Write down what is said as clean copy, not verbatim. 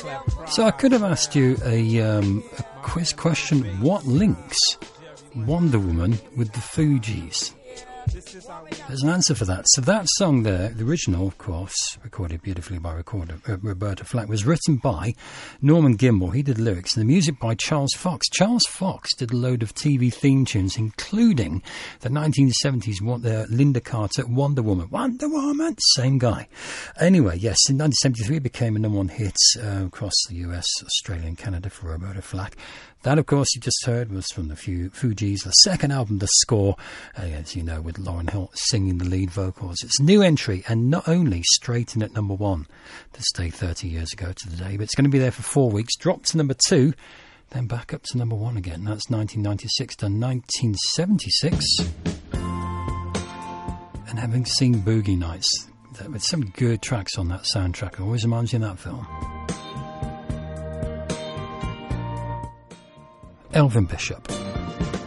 So I could have asked you a quiz question. What links Wonder Woman with the Fugees? There's an answer for that. So that song there, the original, of course, recorded beautifully by Roberta Flack, was written by Norman Gimbel. He did lyrics, and the music by Charles Fox. Charles Fox did a load of TV theme tunes, including the 1970s Linda Carter Wonder Woman. Wonder Woman! Same guy. Anyway, yes, in 1973 it became a number one hit across the US, Australia and Canada for Roberta Flack. That, of course, you just heard was from the Fugees, the second album, The Score, as you know, with Lauryn Hill singing the lead vocals. It's a new entry, and not only straight in at number one to stay 30 years ago to the day, but it's going to be there for 4 weeks, dropped to number 2, then back up to number 1 again. That's 1996 to 1976. And having seen Boogie Nights, with some good tracks on that soundtrack, it always reminds you of that film. Elvin Bishop.